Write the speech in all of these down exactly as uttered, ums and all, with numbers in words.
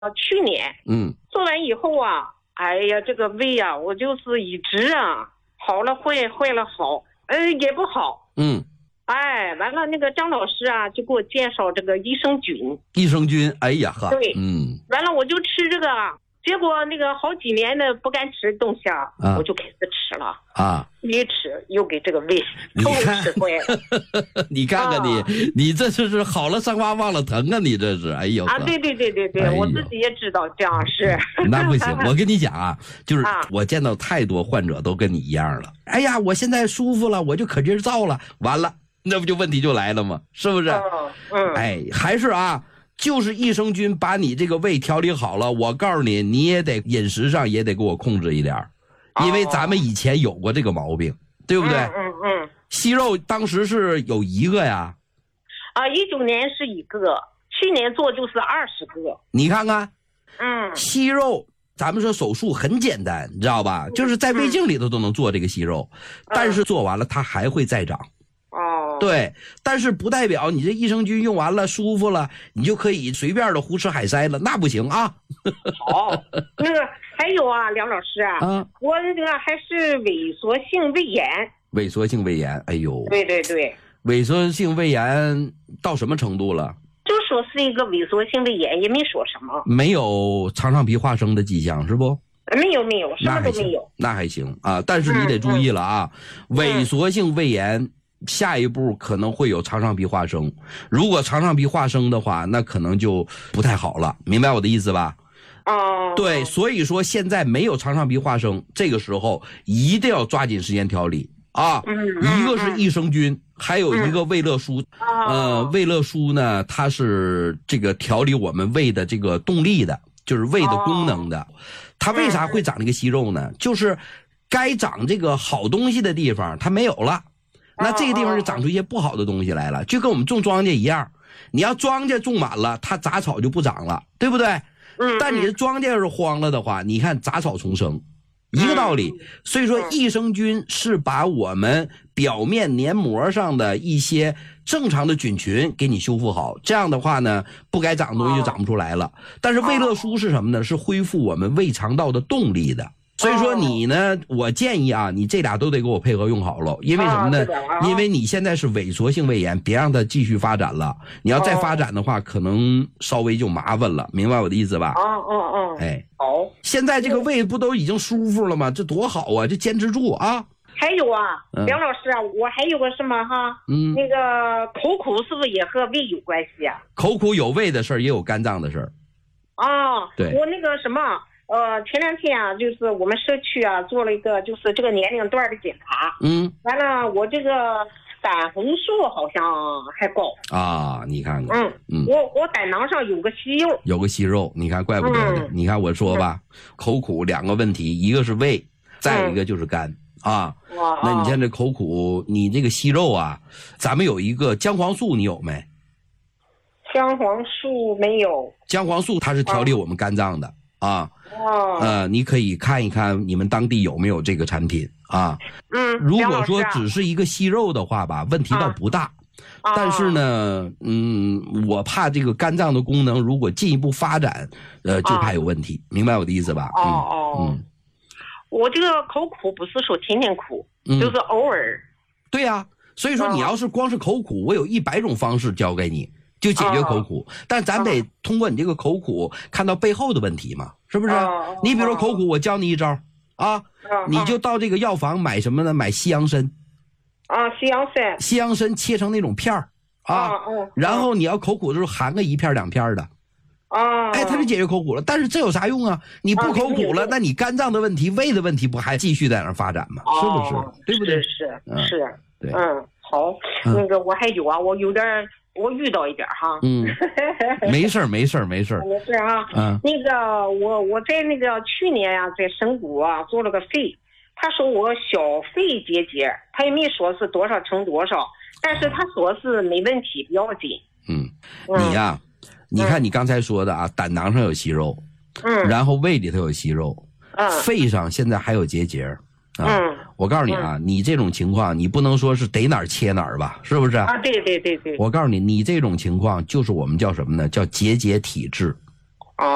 去年， 嗯， 做完以后啊，哎呀，这个胃啊，我就是一直啊，好了坏，坏了好，呃，也不好。 嗯。 哎，完了，那个张老师啊，就给我介绍这个益生菌。 益生菌，哎呀呵， 对， 嗯， 完了我就吃这个，结果那个好几年的不敢吃的东西啊，啊我就开始吃了啊， 一吃又给这个胃都吃坏了。 你看看你，啊、你这就是好了伤疤忘了疼啊！你这是，哎呦啊，对对对对对，哎、我自己也知道这样是。 那不行，我跟你讲啊，就是我见到太多患者都跟你一样了。哎呀，我现在舒服了，我就可劲儿造了，完了。那不就问题就来了吗？是不是？ 嗯嗯， 哎，还是啊，就是益生菌把你这个胃调理好了。我告诉你，你也得饮食上也得给我控制一点，因为咱们以前有过这个毛病，对不对？ 嗯嗯嗯。 息肉当时是有一个呀。 啊，一九年是一个，去年做就是二十个。 你看看， 嗯， 息肉。咱们说手术很简单，你知道吧？就是在胃镜里头都能做这个息肉， 嗯、 但是做完了它还会再长。 哦， 对，但是不代表你这益生菌用完了舒服了，你就可以随便的胡吃海塞了，那不行啊。 好，那个还有啊，梁老师啊，啊我那个还是萎缩性胃炎。 萎缩性胃炎，哎呦， 对对对， 萎缩性胃炎到什么程度了？ 就说是一个萎缩性胃炎，也没说什么。 没有肠上皮化生的迹象是不？ 没有没有，什么都没有。 那还行啊，但是你得注意了啊，嗯嗯、萎缩性胃炎。下一步可能会有肠上皮化生，如果肠上皮化生的话，那可能就不太好了，明白我的意思吧？ 哦， 对，所以说现在没有肠上皮化生，这个时候一定要抓紧时间调理啊。 嗯， 一个是益生菌，嗯、还有一个胃乐舒。 嗯、 呃，胃乐舒呢，它是这个调理我们胃的这个动力的，就是胃的功能的。它为啥会长这个息肉呢？就是该长这个好东西的地方它没有了。那这个地方就长出一些不好的东西来了，就跟我们种庄稼一样，你要庄稼种满了，它杂草就不长了，对不对？ 嗯。 但你的庄稼要是荒了的话，你看杂草丛生，一个道理。所以说，益生菌是把我们表面黏膜上的一些正常的菌群给你修复好，这样的话呢，不该长的东西就长不出来了。但是胃乐舒是什么呢？是恢复我们胃肠道的动力的。所以说你呢，我建议啊，你这俩都得给我配合用好了，因为什么呢？因为你现在是萎缩性胃炎，别让它继续发展了。你要再发展的话，可能稍微就麻烦了，明白我的意思吧？ 哦哦哦， 哎， 好。 现在这个胃不都已经舒服了吗？这多好啊！这坚持住啊！ 还有啊，梁老师啊，我还有个什么哈？嗯，那个口苦是不是也和胃有关系啊？ 口苦有胃的事儿，也有肝脏的事儿。 哦， 对， 我那个什么。呃，前两天啊，就是我们社区啊做了一个就是这个年龄段的检查， 嗯， 完了我这个胆红素好像还高啊，你看看， 嗯嗯，我我胆囊上有个息肉， 有个息肉，你看怪不得的，嗯、你看我说吧，嗯、口苦两个问题，一个是胃，再一个就是肝、嗯、啊，那你像这口苦，你这个息肉啊，咱们有一个姜黄素，你有没？ 姜黄素没有， 姜黄素它是调理我们肝脏的。啊啊， 哦， 呃，你可以看一看你们当地有没有这个产品啊。 嗯， 如果说只是一个息肉的话吧，问题倒不大。啊、但是呢，嗯，我怕这个肝脏的功能如果进一步发展，呃，就怕有问题，啊、明白我的意思吧？ 哦哦，嗯，我这个口苦不是说天天苦，嗯、就是偶尔。 对呀、啊，所以说你要是光是口苦，我有一百种方式教给你。就解决口苦，哦、但咱得通过你这个口苦看到背后的问题嘛，是不是？哦、你比如说口苦，我教你一招啊，哦、你就到这个药房买什么呢？买西洋参啊，西洋参， 西洋参切成那种片儿啊， 哦、 然后你要口苦的时候含个一片两片的， 啊， 哎，它就解决口苦了。但是这有啥用啊？你不口苦了，那你肝脏的问题、胃的问题不还继续在那发展吗？是不是？对不对？ 是是是， 对， 嗯，好，那个我还有啊，我有点。我遇到一点哈， 嗯，没事儿没事儿没事儿， 没事啊，嗯，那个我我在那个去年呀、啊，在神谷啊做了个肺，他说我小肺结节，他也没说是多少乘多少，但是他说是没问题，不要紧。嗯， 你呀、啊，嗯、你看你刚才说的啊，胆囊上有息肉，嗯，然后胃里头有息肉，嗯，肺上现在还有结节。啊、嗯，我告诉你啊，嗯、你这种情况，你不能说是逮哪儿切哪儿吧，是不是？ 啊，对对对对。 我告诉你，你这种情况就是我们叫什么呢？叫结节体质。 哦。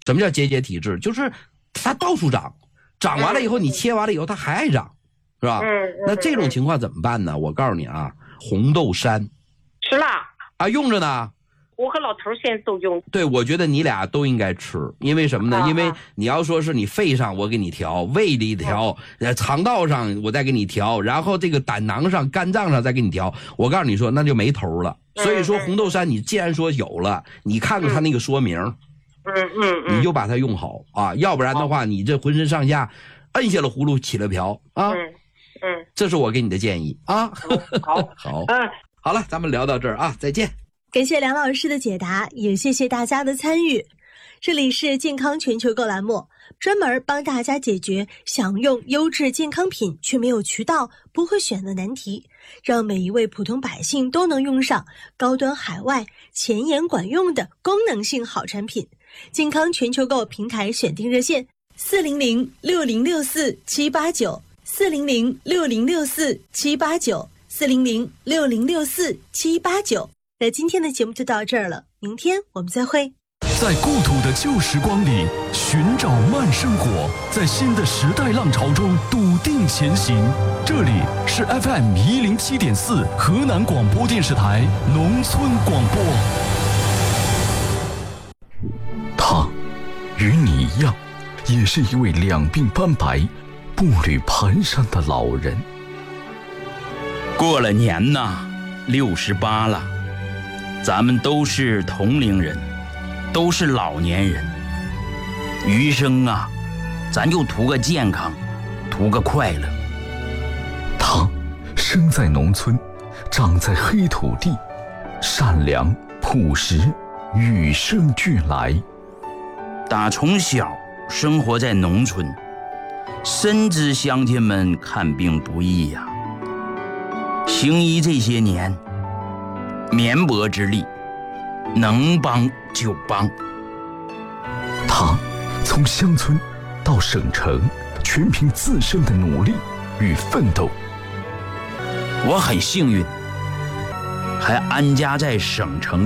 什么叫结节体质？就是它到处长，长完了以后你切完了以后它还爱长，是吧？那这种情况怎么办呢？我告诉你啊，红豆杉吃了啊，用着呢。 我和老头现在都用。 对，我觉得你俩都应该吃，因为什么呢？啊、因为你要说是你肺上我给你调，胃里调，呃，肠道上我再给你调，然后这个胆囊上、肝脏上再给你调，我告诉你说那就没头了。所以说红豆杉，你既然说有了，你看看它那个说明， 嗯嗯嗯， 你就把它用好啊，要不然的话，你这浑身上下摁下了葫芦起了瓢啊。 嗯嗯， 这是我给你的建议啊。 好， 好， 嗯， 好了，咱们聊到这儿啊，再见。 感谢梁老师的解答，也谢谢大家的参与。这里是健康全球购栏目，专门帮大家解决想用优质健康品却没有渠道、不会选的难题，让每一位普通百姓都能用上高端海外、前沿管用的功能性好产品。健康全球购平台选定热线：四零零六零六四七八九，四零零六零六四七八九，四零零六零六四七八九。那今天的节目就到这儿了，明天我们再会。 在故土的旧时光里寻找慢生活，在新的时代浪潮中笃定前行。这里是 F M 一零七点四河南广播电视台农村广播。他与你一样，也是一位两鬓斑白、步履蹒跚的老人。 过了年呐，六十八了。咱们都是同龄人，都是老年人，余生啊，咱就图个健康，图个快乐。 他生在农村，长在黑土地，善良朴实，与生俱来。 打从小生活在农村，深知乡亲们看病不易呀、啊。行医这些年，绵薄之力，能帮就帮。 他从乡村到省城，全凭自身的努力与奋斗。 我很幸运，还安家在省城。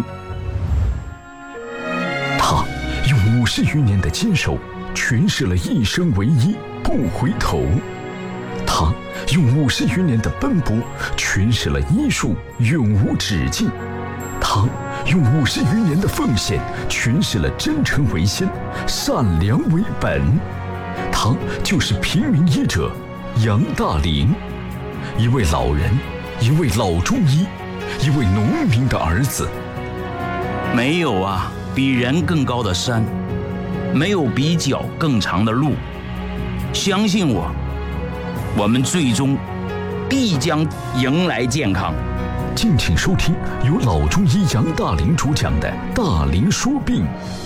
他用五十余年的坚守，诠释了一生为一，不回头。他用五十余年的奔波，诠释了医术永无止境。他用五十余年的奉献，诠释了真诚为先，善良为本。他就是平民医者杨大林，一位老人，一位老中医，一位农民的儿子。 没有啊，比人更高的山，没有比脚更长的路。相信我，我们最终必将迎来健康。 敬请收听由老中医杨大林主讲的《大林说病》。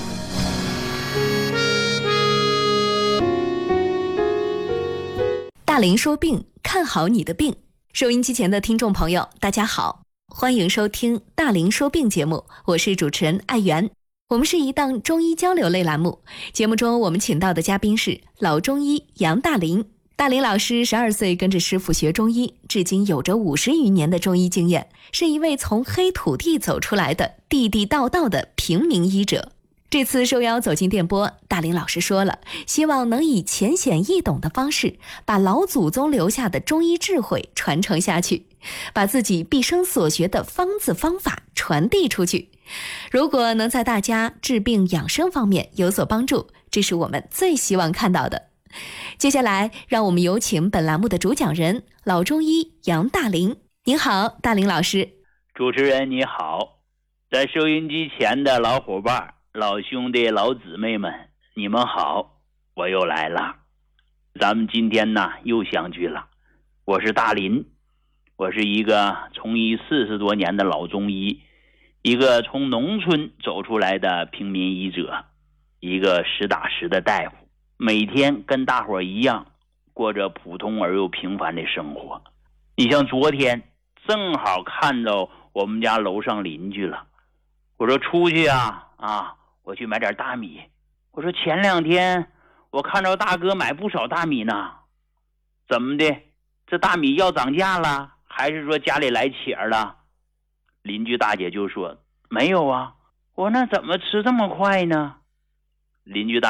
大林说病，看好你的病。收音机前的听众朋友，大家好，欢迎收听《大林说病》节目，我是主持人艾媛。我们是一档中医交流类栏目，节目中我们请到的嘉宾是老中医杨大林。大林老师十二岁跟着师傅学中医，至今有着五十余年的中医经验，是一位从黑土地走出来的地地道道的平民医者。这次受邀走进电波，大林老师说了，希望能以浅显易懂的方式，把老祖宗留下的中医智慧传承下去，把自己毕生所学的方子方法传递出去。如果能在大家治病养生方面有所帮助，这是我们最希望看到的。接下来让我们有请本栏目的主讲人老中医杨大林。您好，大林老师。 主持人你好，在收音机前的老伙伴、老兄弟、老姊妹们，你们好，我又来了。咱们今天呢又相聚了。我是大林，我是一个从医四十多年的老中医，一个从农村走出来的平民医者，一个实打实的大夫，每天跟大伙一样过着普通而又平凡的生活。你像昨天正好看到我们家楼上邻居了，我说出去啊啊，我去买点大米。我说前两天我看着大哥买不少大米呢，怎么的？这大米要涨价了，还是说家里来钱了？邻居大姐就说没有啊。我那怎么吃这么快呢？ 邻居大